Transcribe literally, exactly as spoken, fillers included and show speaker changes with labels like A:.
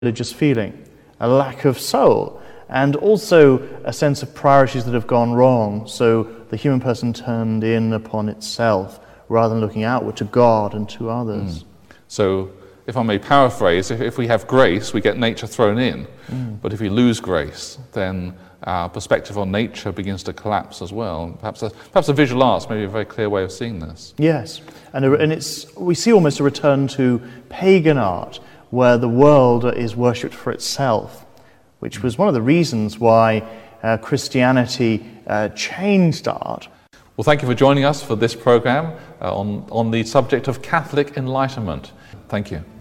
A: religious feeling, a lack of soul, and also a sense of priorities that have gone wrong. So the human person turned in upon itself rather than looking outward to God and to others.
B: Mm. So, if I may paraphrase, if, if we have grace, we get nature thrown in. Mm. But if we lose grace, then our perspective on nature begins to collapse as well. Perhaps a, perhaps a visual arts may be a very clear way of seeing this.
A: Yes, and, a, and it's we see almost a return to pagan art, where the world is worshipped for itself, which was one of the reasons why uh, Christianity uh, changed art.
B: Well, thank you for joining us for this program uh, on, on the subject of Catholic enlightenment. Thank you.